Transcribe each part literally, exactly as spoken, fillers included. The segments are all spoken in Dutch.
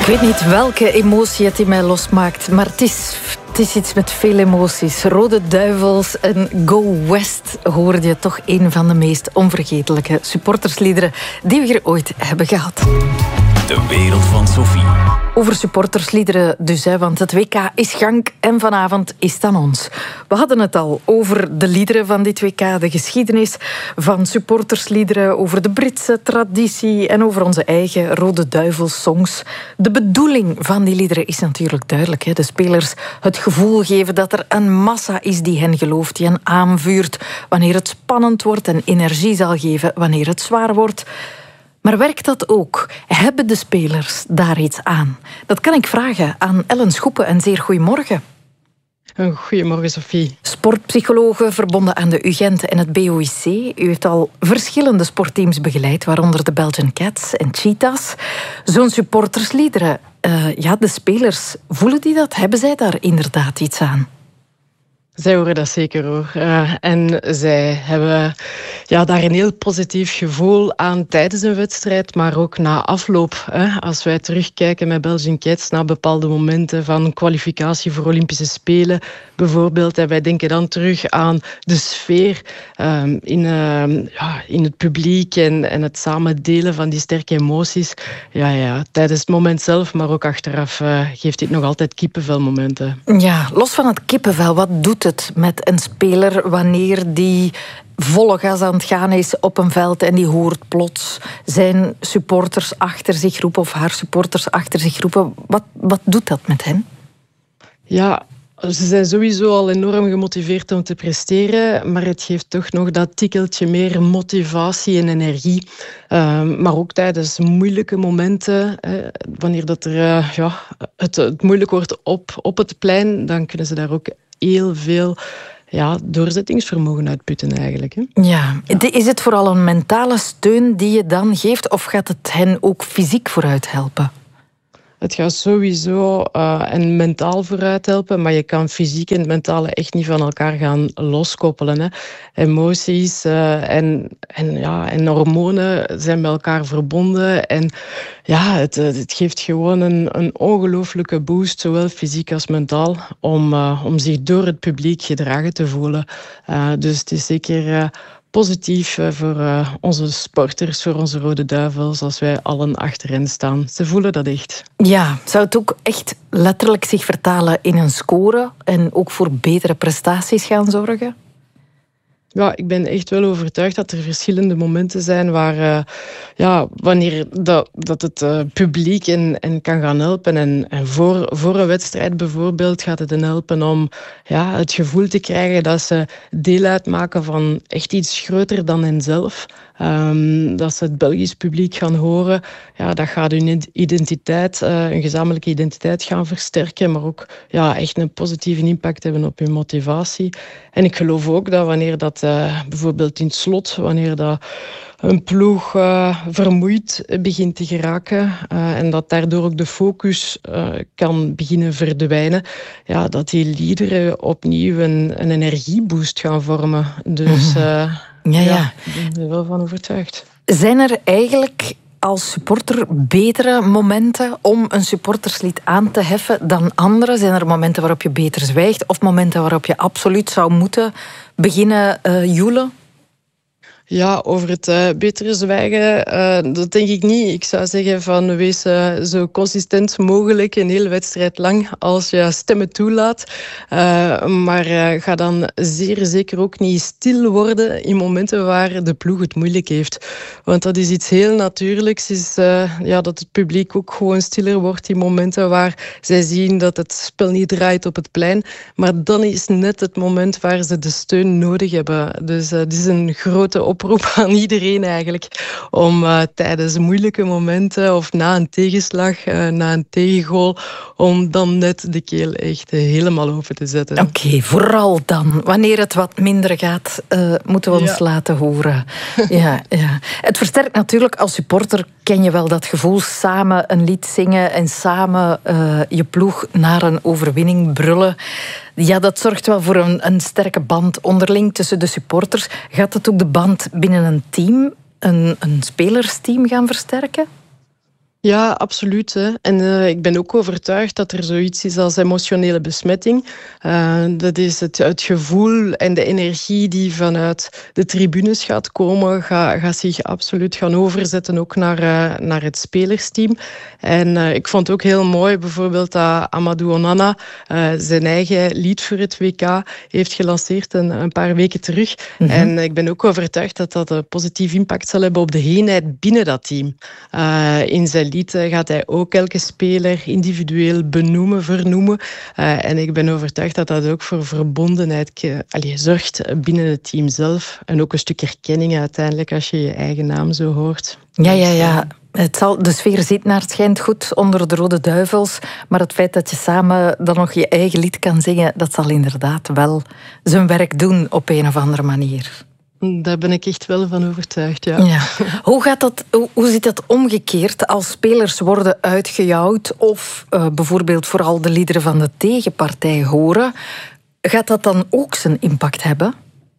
weet niet welke emotie het in mij losmaakt, maar het is, het is iets met veel emoties. Rode Duivels en Go West hoorde je toch een van de meest onvergetelijke supportersliederen die we hier ooit hebben gehad. De wereld van Sophie. Over supportersliederen dus, hè, want het W K is gank en vanavond is het aan ons. We hadden het al over de liederen van dit W K, de geschiedenis van supportersliederen, over de Britse traditie en over onze eigen Rode Duivels-songs. De bedoeling van die liederen is natuurlijk duidelijk. Hè. De spelers het gevoel geven dat er een massa is die hen gelooft, die hen aanvuurt wanneer het spannend wordt en energie zal geven wanneer het zwaar wordt. Maar werkt dat ook? Hebben de spelers daar iets aan? Dat kan ik vragen aan Ellen Schoepen. En zeer goedemorgen. Goedemorgen, Sophie. Sportpsychologe verbonden aan de U Gent en het B O I C. U heeft al verschillende sportteams begeleid, waaronder de Belgian Cats en Cheetahs. Zo'n supportersliederen, uh, ja, de spelers, voelen die dat? Hebben zij daar inderdaad iets aan? Zij horen dat zeker hoor. Uh, en zij hebben ja, daar een heel positief gevoel aan tijdens een wedstrijd, maar ook na afloop. Hè. Als wij terugkijken met Belgian Cats naar bepaalde momenten van kwalificatie voor Olympische Spelen, bijvoorbeeld, en wij denken dan terug aan de sfeer um, in, uh, ja, in het publiek en, en het samen delen van die sterke emoties. Ja, ja, tijdens het moment zelf, maar ook achteraf uh, geeft dit nog altijd kippenvelmomenten. Ja, los van het kippenvel, wat doet het met een speler wanneer die volle gas aan het gaan is op een veld en die hoort plots zijn supporters achter zich roepen of haar supporters achter zich roepen? Wat, wat doet dat met hen? Ja, ze zijn sowieso al enorm gemotiveerd om te presteren, maar het geeft toch nog dat tikkeltje meer motivatie en energie. Uh, maar ook tijdens moeilijke momenten, eh, wanneer dat er, uh, ja, het, het moeilijk wordt op, op het plein, dan kunnen ze daar ook heel veel ja, doorzettingsvermogen uitputten eigenlijk. Hè. Ja. Ja. Is het vooral een mentale steun die je dan geeft, of gaat het hen ook fysiek vooruit helpen? Het gaat sowieso uh, en mentaal vooruit helpen, maar je kan fysiek en het mentale echt niet van elkaar gaan loskoppelen. Hè. Emoties uh, en, en, ja, en hormonen zijn met elkaar verbonden. En ja, het, het geeft gewoon een, een ongelooflijke boost, zowel fysiek als mentaal, om, uh, om zich door het publiek gedragen te voelen. Uh, dus het is zeker Uh, positief voor uh, onze sporters, voor onze Rode Duivels, als wij allen achter hen staan. Ze voelen dat echt. Ja, zou het ook echt letterlijk zich vertalen in een score en ook voor betere prestaties gaan zorgen? Ja, ik ben echt wel overtuigd dat er verschillende momenten zijn waar, uh, ja, wanneer dat, dat het uh, publiek en, en kan gaan helpen. En, en voor, voor een wedstrijd bijvoorbeeld gaat het hen helpen om ja, het gevoel te krijgen dat ze deel uitmaken van echt iets groter dan henzelf. Um, dat ze het Belgisch publiek gaan horen. Ja, dat gaat hun identiteit, uh, een gezamenlijke identiteit gaan versterken, maar ook ja, echt een positieve impact hebben op hun motivatie. En ik geloof ook dat wanneer dat uh, bijvoorbeeld in het slot, wanneer dat een ploeg uh, vermoeid begint te geraken uh, en dat daardoor ook de focus uh, kan beginnen verdwijnen, ja, dat die liederen opnieuw een, een energieboost gaan vormen. Dus uh, ja, ja. ja, ik ben er wel van overtuigd. Zijn er eigenlijk als supporter betere momenten om een supporterslied aan te heffen dan andere? Zijn er momenten waarop je beter zwijgt of momenten waarop je absoluut zou moeten beginnen uh, joelen? Ja, over het uh, betere zwijgen, uh, dat denk ik niet. Ik zou zeggen van wees uh, zo consistent mogelijk een hele wedstrijd lang als je stemmen toelaat. Uh, maar uh, ga dan zeer zeker ook niet stil worden in momenten waar de ploeg het moeilijk heeft. Want dat is iets heel natuurlijks, is uh, ja, dat het publiek ook gewoon stiller wordt in momenten waar zij zien dat het spel niet draait op het plein. Maar dan is net het moment waar ze de steun nodig hebben. Dus uh, dit is een grote oproep aan iedereen eigenlijk om uh, tijdens moeilijke momenten of na een tegenslag, uh, na een tegengoal, om dan net de keel echt uh, helemaal open te zetten. Oké, okay, vooral dan. Wanneer het wat minder gaat, uh, moeten we ons ja. laten horen. ja, ja. Het versterkt natuurlijk, als supporter ken je wel dat gevoel, samen een lied zingen en samen uh, je ploeg naar een overwinning brullen. Ja, dat zorgt wel voor een, een sterke band onderling tussen de supporters. Gaat het ook de band binnen een team, een, een spelersteam gaan versterken? Ja, absoluut. Hè. En uh, ik ben ook overtuigd dat er zoiets is als emotionele besmetting. Uh, dat is het, het gevoel en de energie die vanuit de tribunes gaat komen, gaat, gaat zich absoluut gaan overzetten ook naar, uh, naar het spelersteam. En uh, ik vond het ook heel mooi bijvoorbeeld dat Amadou Onana uh, zijn eigen lied voor het W K heeft gelanceerd een, een paar weken terug. Mm-hmm. En ik ben ook overtuigd dat dat een positief impact zal hebben op de eenheid binnen dat team. Uh, in zijn lied gaat hij ook elke speler individueel benoemen, vernoemen. Uh, en ik ben overtuigd dat dat ook voor verbondenheid ke- allee, zorgt binnen het team zelf. En ook een stuk erkenning uiteindelijk als je je eigen naam zo hoort. Ja, ja, ja. Het zal, de sfeer zit naar het schijnt goed onder de Rode Duivels. Maar het feit dat je samen dan nog je eigen lied kan zingen, dat zal inderdaad wel zijn werk doen op een of andere manier. Daar ben ik echt wel van overtuigd, ja. ja. Hoe, gaat dat, hoe, hoe zit dat omgekeerd als spelers worden uitgejouwd of uh, bijvoorbeeld vooral de liederen van de tegenpartij horen? Gaat dat dan ook zijn impact hebben?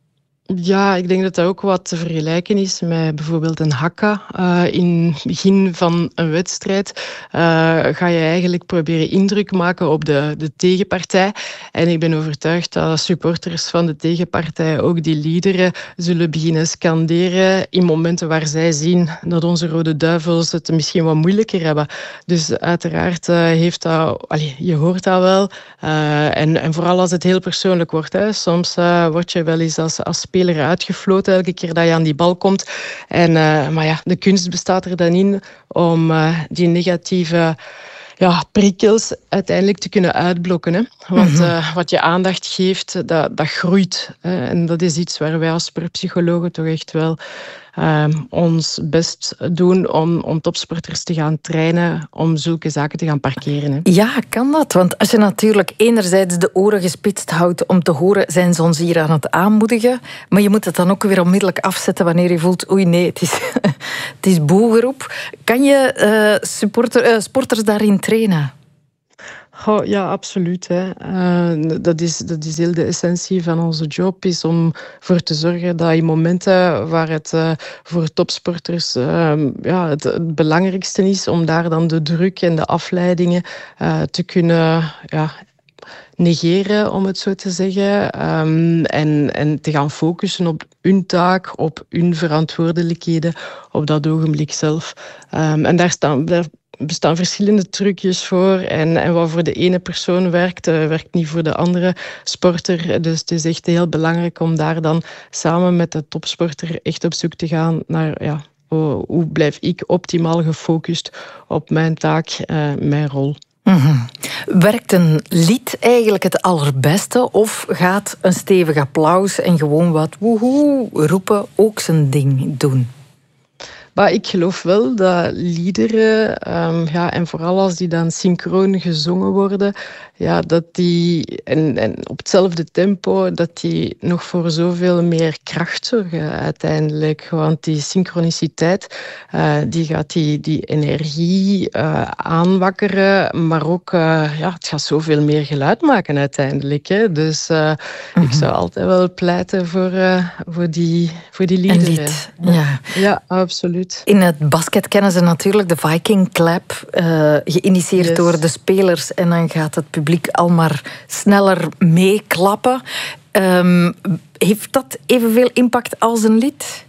Ja, ik denk dat dat ook wat te vergelijken is met bijvoorbeeld een hakka. Uh, in het begin van een wedstrijd uh, ga je eigenlijk proberen indruk maken op de, de tegenpartij. En ik ben overtuigd dat supporters van de tegenpartij ook die liederen zullen beginnen scanderen in momenten waar zij zien dat onze Rode Duivels het misschien wat moeilijker hebben. Dus uiteraard uh, heeft dat... Allee, je hoort dat wel. Uh, en, en vooral als het heel persoonlijk wordt. Hè. Soms uh, word je wel eens als, als speler uitgefloten elke keer dat je aan die bal komt. En, uh, maar ja, de kunst bestaat er dan in om uh, die negatieve ja, prikkels uiteindelijk te kunnen uitblokken. Hè. Want mm-hmm. uh, wat je aandacht geeft, dat, dat groeit. Hè. En dat is iets waar wij als sportpsychologen toch echt wel uh, ons best doen om, om topsporters te gaan trainen, om zulke zaken te gaan parkeren. Hè. Ja, kan dat? Want als je natuurlijk enerzijds de oren gespitst houdt om te horen, zijn ze ons hier aan het aanmoedigen, maar je moet het dan ook weer onmiddellijk afzetten wanneer je voelt, oei nee, het is, het is boegeroep. Kan je uh, supporter, uh, sporters daarin trainen? Oh, ja, absoluut. Hè. Uh, dat, is, dat is heel de essentie van onze job, is om ervoor te zorgen dat in momenten waar het uh, voor topsporters uh, ja, het, het belangrijkste is, om daar dan de druk en de afleidingen uh, te kunnen ja, negeren, om het zo te zeggen. Um, en, en te gaan focussen op hun taak, op hun verantwoordelijkheden, op dat ogenblik zelf. Um, en daar staan... Daar Er bestaan verschillende trucjes voor. En, en wat voor de ene persoon werkt, uh, werkt niet voor de andere sporter. Dus het is echt heel belangrijk om daar dan samen met de topsporter echt op zoek te gaan naar ja, oh, hoe blijf ik optimaal gefocust op mijn taak, uh, mijn rol. Mm-hmm. Werkt een lied eigenlijk het allerbeste of gaat een stevig applaus en gewoon wat woehoe roepen ook zijn ding doen? Maar ik geloof wel dat liederen, um, ja, en vooral als die dan synchroon gezongen worden, ja, dat die, en, en op hetzelfde tempo, dat die nog voor zoveel meer kracht zorgen uiteindelijk. Want die synchroniciteit, uh, die gaat die, die energie uh, aanwakkeren, maar ook, uh, ja, het gaat zoveel meer geluid maken uiteindelijk. Hè. Dus uh, mm-hmm. ik zou altijd wel pleiten voor, uh, voor, die, voor die liederen. Een lied, ja. Ja, absoluut. In het basket kennen ze natuurlijk de Viking Clap, uh, geïnitieerd yes. door de spelers. En dan gaat het publiek al maar sneller meeklappen. Um, heeft dat evenveel impact als een lied?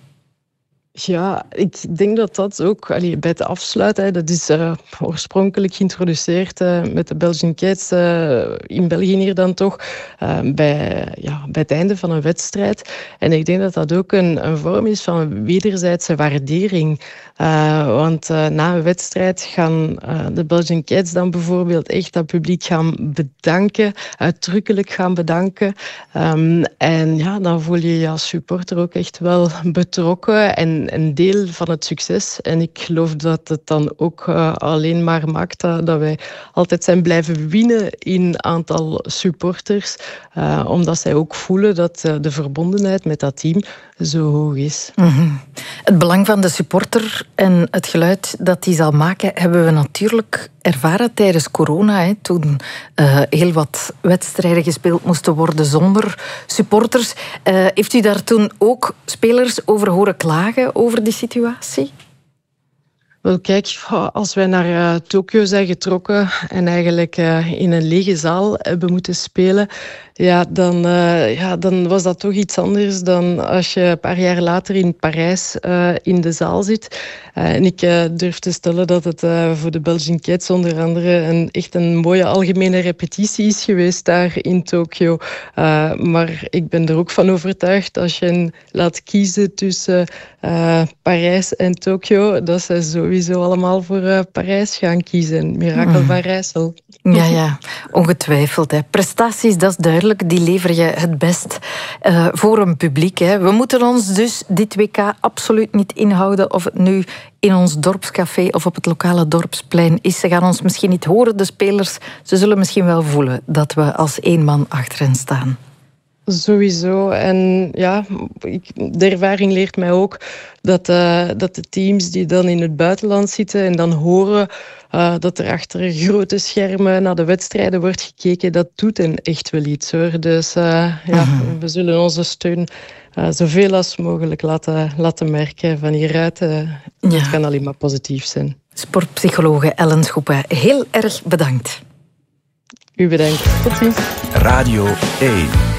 Ja, ik denk dat dat ook allee, bij het afsluiten, dat is uh, oorspronkelijk geïntroduceerd uh, met de Belgian Kids uh, in België hier dan toch, uh, bij, ja, bij het einde van een wedstrijd. En ik denk dat dat ook een, een vorm is van wederzijdse waardering. Uh, want uh, na een wedstrijd gaan uh, de Belgian Kids dan bijvoorbeeld echt dat publiek gaan bedanken, uitdrukkelijk gaan bedanken. Um, en ja, dan voel je je als supporter ook echt wel betrokken en een deel van het succes. En ik geloof dat het dan ook uh, alleen maar maakt uh, dat wij altijd zijn blijven winnen in aantal supporters. Uh, omdat zij ook voelen dat uh, de verbondenheid met dat team zo hoog is. Mm-hmm. Het belang van de supporter en het geluid dat die zal maken, hebben we natuurlijk ervaren tijdens corona. Hè, toen uh, heel wat wedstrijden gespeeld moesten worden zonder supporters. Uh, heeft u daar toen ook spelers over horen klagen over die situatie? Wel kijk, als wij naar uh, Tokio zijn getrokken en eigenlijk uh, in een lege zaal hebben moeten spelen, ja dan, uh, ja, dan was dat toch iets anders dan als je een paar jaar later in Parijs uh, in de zaal zit. Uh, en ik uh, durf te stellen dat het uh, voor de Belgian Cats onder andere een, echt een mooie algemene repetitie is geweest daar in Tokio. Uh, maar ik ben er ook van overtuigd, als je hen laat kiezen tussen uh, Parijs en Tokio, dat ze sowieso allemaal voor uh, Parijs gaan kiezen. Mirakel mm. van Rijssel. Ja, ja, ongetwijfeld. Hè. Prestaties, dat is duidelijk, die lever je het best uh, voor een publiek. Hè. We moeten ons dus dit W K absoluut niet inhouden of het nu in ons dorpscafé of op het lokale dorpsplein is. Ze gaan ons misschien niet horen, de spelers. Ze zullen misschien wel voelen dat we als één man achter hen staan. Sowieso. En ja, ik, de ervaring leert mij ook dat, uh, dat de teams die dan in het buitenland zitten en dan horen uh, dat er achter grote schermen naar de wedstrijden wordt gekeken, dat doet hen echt wel iets, hoor. Dus uh, ja, uh-huh. we zullen onze steun uh, zoveel als mogelijk laten, laten merken van hieruit. Uh, ja. Het kan alleen maar positief zijn. Sportpsychologe Ellen Schoepen, heel erg bedankt. U bedankt. Tot ziens. Radio één.